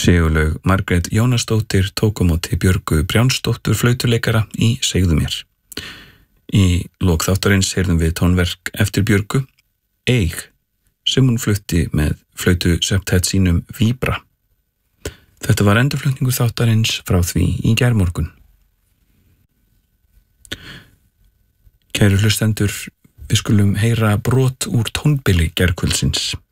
Sigurlaug Margrét Jónasdóttir tók á móti Björgu Brjánsdóttur flautuleikara í Segðu mér. Í lok þáttarins heyrðum við tónverk eftir Björgu, Eig, sem hún flutti með flautuseptett sínum Víbra. Þetta var endurflutningur þáttarins frá því í gærmorgun. Kæru hlustendur, við skulum heyra brot úr tónbili gærkvöldsins.